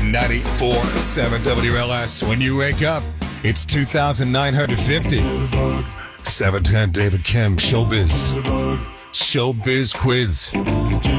94.7 WLS. When you wake up, it's 2,950. 710 David Kim, Showbiz. Showbiz Quiz.